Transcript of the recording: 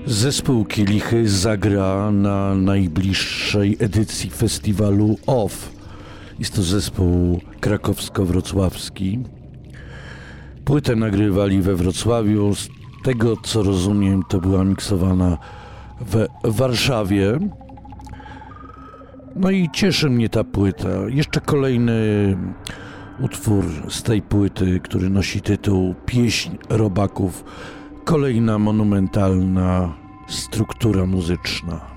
Zespół Kielichy zagra na najbliższej edycji festiwalu OFF. Jest to zespół krakowsko-wrocławski. Płytę nagrywali we Wrocławiu. Z tego co rozumiem, to była miksowana w Warszawie. No i cieszy mnie ta płyta. Jeszcze kolejny utwór z tej płyty, który nosi tytuł Pieśń Robaków. Kolejna monumentalna struktura muzyczna.